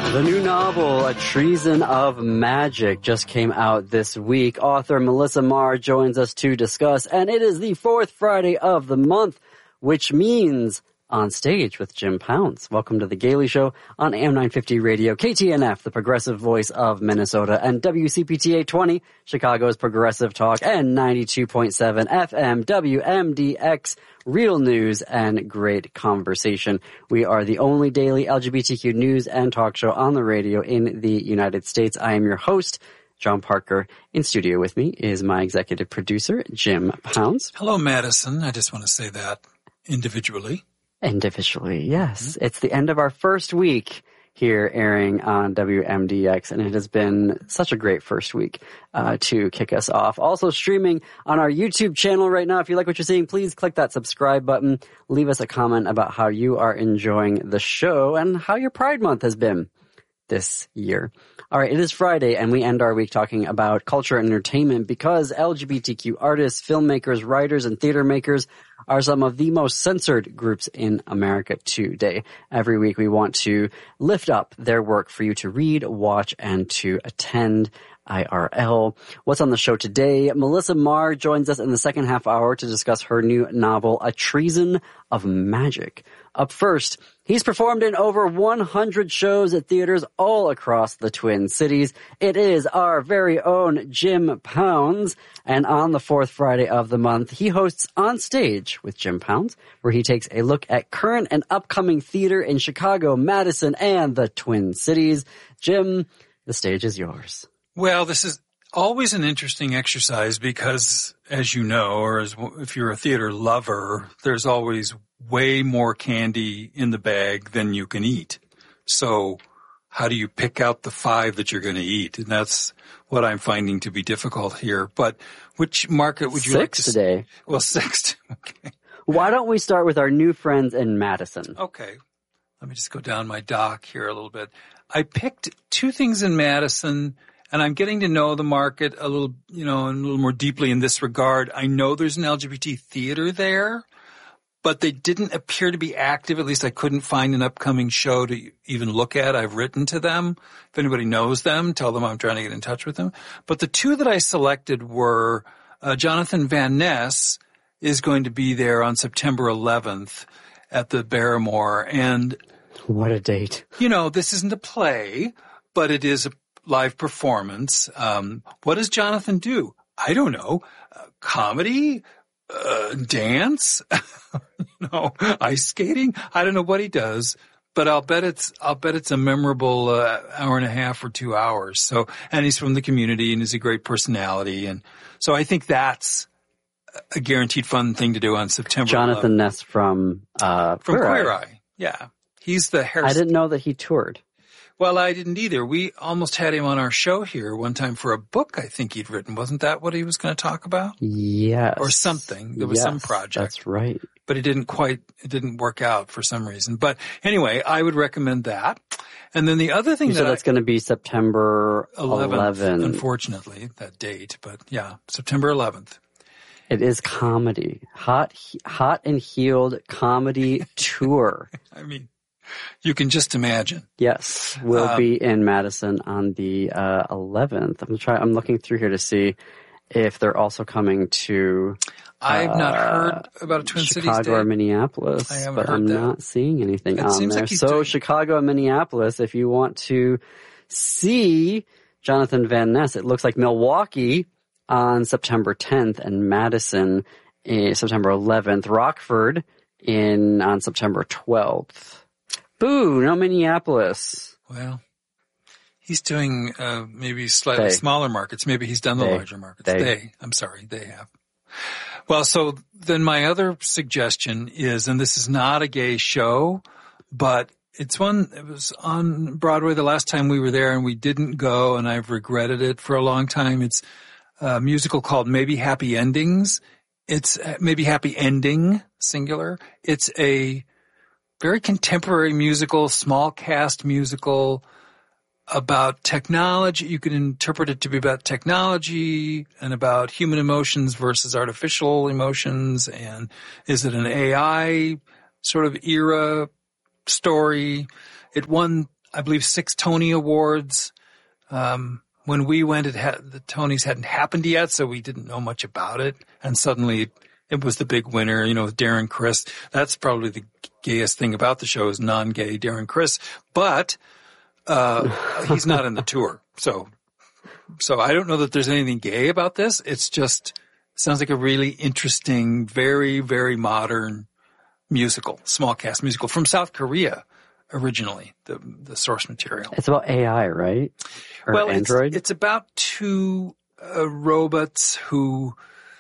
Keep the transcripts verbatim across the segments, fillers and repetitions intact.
The new novel, A Treason of Magic, just came out this week. Author Melissa Marr joins us to discuss, and it is the fourth Friday of the month, which means On Stage with Jim Pounds. Welcome to The Gailey Show on A M nine fifty Radio, K T N F, the progressive voice of Minnesota, and W C P T eight twenty, Chicago's progressive talk, and ninety-two point seven F M W M D X, real news and great conversation. We are the only daily L G B T Q news and talk show on the radio in the United States. I am your host, John Parker. In studio with me is my executive producer, Jim Pounds. Hello, Madison. I just want to say that individually. Individually, yes. Mm-hmm. It's the end of our first week here airing on W M D X, and it has been such a great first week uh, to kick us off. Also streaming on our YouTube channel right now. If you like what you're seeing, please click that subscribe button. Leave us a comment about how you are enjoying the show and how your Pride Month has been this year. All right, it is Friday, and we end our week talking about culture and entertainment because L G B T Q artists, filmmakers, writers, and theater makers are some of the most censored groups in America today. Every week we want to lift up their work for you to read, watch, and to attend I R L. What's on the show today? Melissa Marr joins us in the second half hour to discuss her new novel, A Treason of Magic. Up first, he's performed in over one hundred shows at theaters all across the Twin Cities. It is our very own Jim Pounds. And on the fourth Friday of the month, he hosts On Stage with Jim Pounds, where he takes a look at current and upcoming theater in Chicago, Madison, and the Twin Cities. Jim, the stage is yours. Well, this is always an interesting exercise because, as you know, or as if you're a theater lover, there's always way more candy in the bag than you can eat. So how do you pick out the five that you're going to eat? And that's what I'm finding to be difficult here. But which market would you six like to today? Well, six. Okay. Why don't we start with our new friends in Madison? Okay. Let me just go down my dock here a little bit. I picked two things in Madison, and I'm getting to know the market a little, you know, a little more deeply in this regard. I know there's an L G B T theater there, but they didn't appear to be active. At least I couldn't find an upcoming show to even look at. I've written to them. If anybody knows them, tell them I'm trying to get in touch with them. But the two that I selected were uh, Jonathan Van Ness is going to be there on September eleventh at the Barrymore. And what a date. You know, this isn't a play, but it is a live performance. Um, what does Jonathan do? I don't know. Uh, comedy? Uh, dance? you know, ice skating? I don't know what he does, but I'll bet it's, I'll bet it's a memorable, uh, hour and a half or two hours. So, and he's from the community and he's a great personality. And so I think that's a guaranteed fun thing to do on September Jonathan eleventh. Ness from, uh, From Queer, Queer Eye. Eye. Yeah. He's the hair. I didn't know that he toured. Well, I didn't either. We almost had him on our show here one time for a book I think he'd written. Wasn't that what he was going to talk about? Yes. Or something. There was yes, some project. That's right. But it didn't quite, it didn't work out for some reason. But anyway, I would recommend that. And then the other thing you that said that's going to be September eleventh, eleventh. Unfortunately, that date. But yeah, September eleventh. It is comedy. Hot, hot and healed comedy tour. I mean, you can just imagine. Yes, we'll um, be in Madison on the uh, eleventh. I'm trying. I'm looking through here to see if they're also coming to. I've uh, not heard about a Twin Cities Chicago Day. or Minneapolis, I haven't but heard I'm that. not seeing anything It on seems there. like he's so doing... Chicago and Minneapolis, if you want to see Jonathan Van Ness, it looks like Milwaukee on September tenth and Madison in September eleventh. Rockford in on September twelfth. Boo, no Minneapolis. Well, he's doing uh, maybe slightly they. smaller markets. Maybe he's done the they. larger markets. They. they. I'm sorry, they have. Well, so then my other suggestion is, and this is not a gay show, but it's one, it was on Broadway the last time we were there and we didn't go and I've regretted it for a long time. It's a musical called Maybe Happy Endings. It's Maybe Happy Ending, singular. It's a very contemporary musical, small cast musical about technology. You can interpret it to be about technology and about human emotions versus artificial emotions. And is it an A I sort of era story? It won I believe, six Tony Awards. Um, when we went, it had, the Tonys hadn't happened yet, so we didn't know much about it. And suddenly it was the big winner, you know, with Darren Criss. That's probably the gayest thing about the show is non-gay Darren Criss. But uh he's not in the tour. So so I don't know that there's anything gay about this. It's just it sounds like a really interesting, very, very modern musical, small cast musical from South Korea originally, the the source material. It's about A I, right? Or well, Android? It's, it's about two uh, robots who,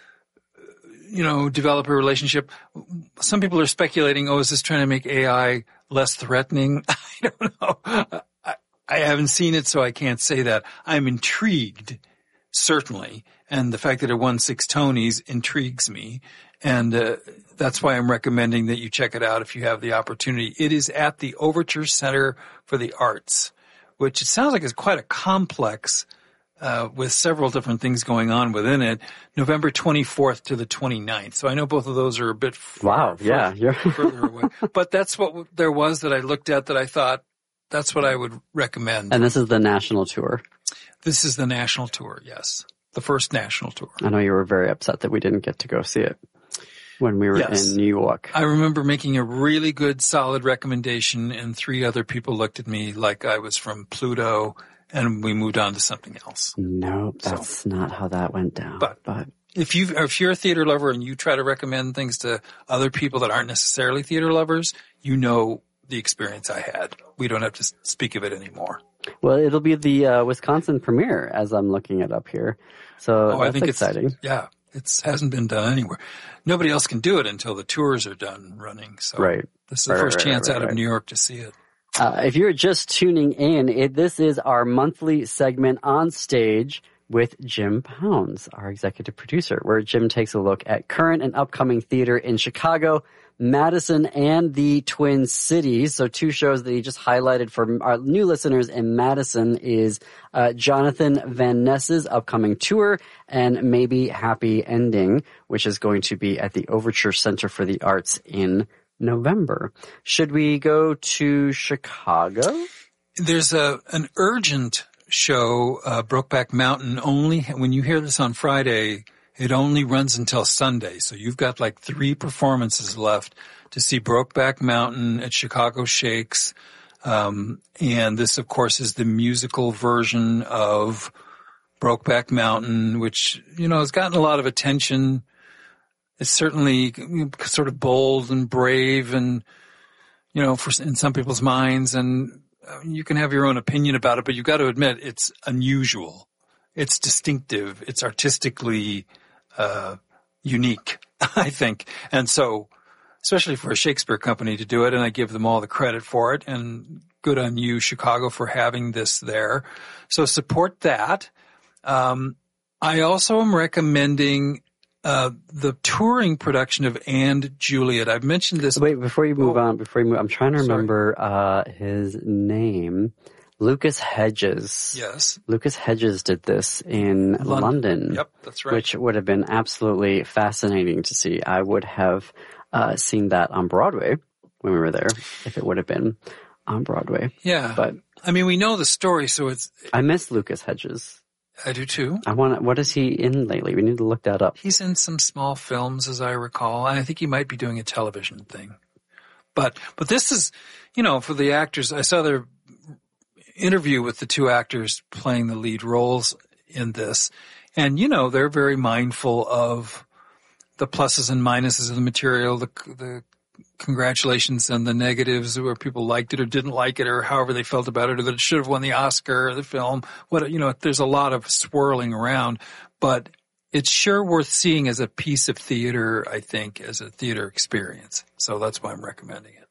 you know, develop a relationship. Some people are speculating, oh, is this trying to make A I less threatening? I don't know. I, I haven't seen it, so I can't say that. I'm intrigued, certainly. And the fact that it won six Tonys intrigues me. And uh, that's why I'm recommending that you check it out if you have the opportunity. It is at the Overture Center for the Arts, which it sounds like is quite a complex Uh, with several different things going on within it, November twenty-fourth to the twenty-ninth. So I know both of those are a bit far, wow, yeah, further, you're further away. But that's what there was that I looked at that I thought that's what I would recommend. And this is the national tour. This is the national tour, yes. The first national tour. I know you were very upset that we didn't get to go see it when we were yes. in New York. I remember making a really good, solid recommendation, and three other people looked at me like I was from Pluto, and we moved on to something else. No, that's so, not how that went down. But, but if you if you're a theater lover and you try to recommend things to other people that aren't necessarily theater lovers, you know the experience I had. We don't have to speak of it anymore. Well, it'll be the uh, Wisconsin premiere as I'm looking it up here. So oh, that's I think exciting. It's, yeah, it hasn't been done anywhere. Nobody else can do it until the tours are done running. So right. this is the right, first right, chance right, out right. of New York to see it. Uh, if you're just tuning in, it, this is our monthly segment On Stage with Jim Pounds, our executive producer, where Jim takes a look at current and upcoming theater in Chicago, Madison, and the Twin Cities. So two shows that he just highlighted for our new listeners in Madison is uh, Jonathan Van Ness's upcoming tour and Maybe Happy Ending, which is going to be at the Overture Center for the Arts in November. Should we go to Chicago? There's a an urgent show, uh, Brokeback Mountain. Only when you hear this on Friday, it only runs until Sunday. So you've got like three performances left to see Brokeback Mountain at Chicago Shakes. Um, and this, of course, is the musical version of Brokeback Mountain, which, you know, has gotten a lot of attention. It's certainly sort of bold and brave and, you know, for in some people's minds, and you can have your own opinion about it, but you've got to admit it's unusual. It's distinctive. It's artistically uh unique, I think. And so, especially for a Shakespeare company to do it, and I give them all the credit for it, and good on you, Chicago, for having this there. So support that. Um, I also am recommending Uh, the touring production of And Juliet. I've mentioned this. Wait, before you move oh, on, before you move, I'm trying to sorry. remember uh, his name. Lucas Hedges. Yes. Lucas Hedges did this in London. London. Yep, that's right. Which would have been absolutely fascinating to see. I would have uh, seen that on Broadway when we were there, if it would have been on Broadway. Yeah. But I mean, we know the story, so it's... I miss Lucas Hedges. I do too. I want. What is he in lately? We need to look that up. He's in some small films, as I recall, and I think he might be doing a television thing. But but this is, you know, for the actors. I saw their interview with the two actors playing the lead roles in this, and you know, they're very mindful of the pluses and minuses of the material, the the congratulations and the negatives, where people liked it or didn't like it, or however they felt about it, or that it should have won the Oscar or the film. What, you know, there's a lot of swirling around, but it's sure worth seeing as a piece of theater, I think, as a theater experience. So that's why I'm recommending it.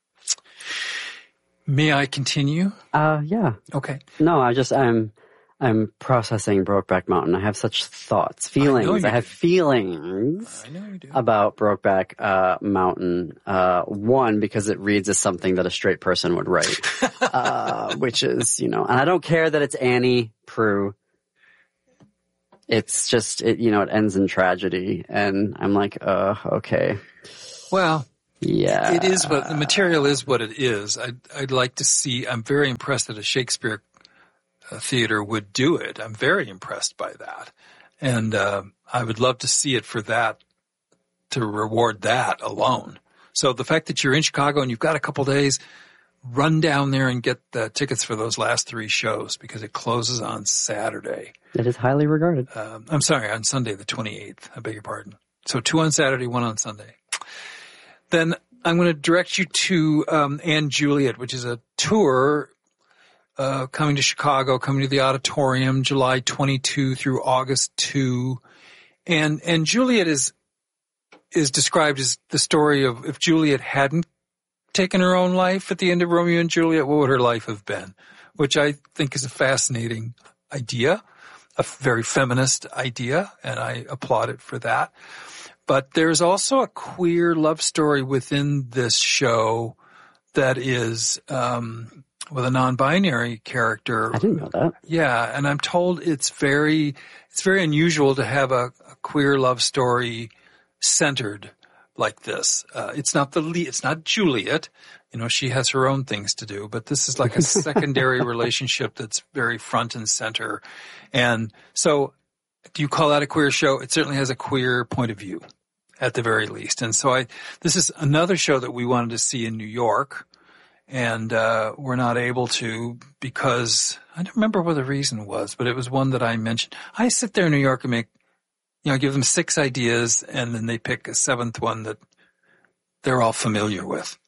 May I continue? Uh, yeah. Okay. No, I just, I'm, I'm processing Brokeback Mountain. I have such thoughts, feelings. I, I have do. feelings I know you do. about Brokeback uh, Mountain. Uh, one, because it reads as something that a straight person would write, uh, which is, you know, and I don't care that it's Annie Prue. It's just, it, you know, it ends in tragedy, and I'm like, uh, okay. Well, Yeah. It is what the material is what it is. I'd, I'd like to see, I'm very impressed that a Shakespeare uh, theater would do it. I'm very impressed by that. And, uh, I would love to see it for that, to reward that alone. So the fact that you're in Chicago and you've got a couple days, run down there and get the tickets for those last three shows because it closes on Saturday. It is highly regarded. Um, I'm sorry, on Sunday the twenty-eighth. I beg your pardon. So two on Saturday, one on Sunday. Then I'm going to direct you to um, & Juliet, which is a tour uh, coming to Chicago, coming to the Auditorium, July twenty-second through August second. And and Juliet is is described as the story of if Juliet hadn't taken her own life at the end of Romeo and Juliet, what would her life have been? Which I think is a fascinating idea, a very feminist idea, and I applaud it for that. But there's also a queer love story within this show that is um, with a non-binary character. I didn't know that. Yeah, and I'm told it's very it's very unusual to have a, a queer love story centered like this. Uh, it's not the lead, it's not Juliet. You know, she has her own things to do, but this is like a secondary relationship that's very front and center. And so, do you call that a queer show? It certainly has a queer point of view, at the very least. And so I, this is another show that we wanted to see in New York, and uh, we're not able to because I don't remember what the reason was, but it was one that I mentioned. I sit there in New York and make, you know, give them six ideas, and then they pick a seventh one that they're all familiar with.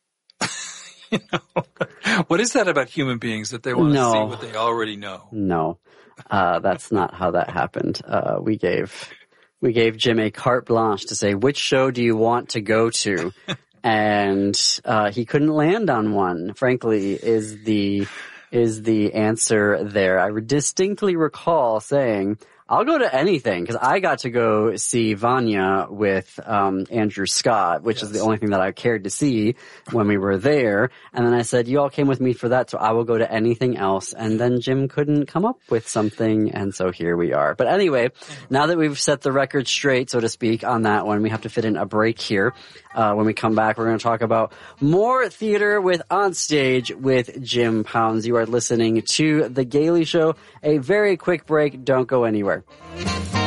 You know, what is that about human beings that they want no. to see what they already know? No, uh, that's not how that happened. Uh, we gave we gave Jim a carte blanche to say, which show do you want to go to? And uh, he couldn't land on one. Frankly, is the is the answer there? I distinctly recall saying, I'll go to anything, because I got to go see Vanya with um Andrew Scott, which yes. is the only thing that I cared to see when we were there. And then I said, you all came with me for that, so I will go to anything else. And then Jim couldn't come up with something, and so here we are. But anyway, now that we've set the record straight, so to speak, on that one, we have to fit in a break here. Uh when we come back, we're going to talk about more theater with Onstage with Jim Pounds. You are listening to The Gailey Show. A very quick break. Don't go anywhere.